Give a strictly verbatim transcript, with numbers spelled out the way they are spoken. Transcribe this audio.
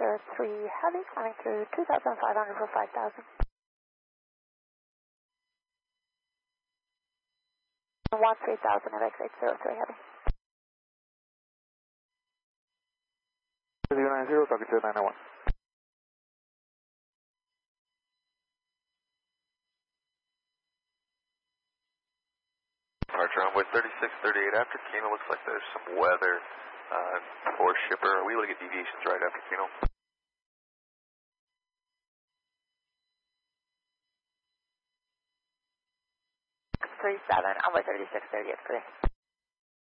zero three Heavy, climbing through two thousand five hundred for five thousand. one three thousand at X eight zero three Heavy. zero nine zero, talking to nine nine one. Departure Envoy thirty-six thirty-eight after Keno. Looks like there's some weather uh, for shipper. Are we able to get deviations right after Keno? three seven, Envoy thirty-six thirty-eight, clear.